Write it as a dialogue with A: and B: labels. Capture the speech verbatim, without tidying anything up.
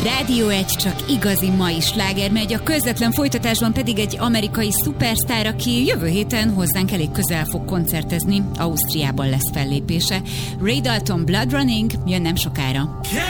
A: Rádió egy csak igazi mai sláger megy, a közvetlen folytatásban pedig egy amerikai szupersztár, aki jövő héten hozzánk elég közel fog koncertezni, Ausztriában lesz fellépése. Ray Dalton, Blood Running jön nem sokára.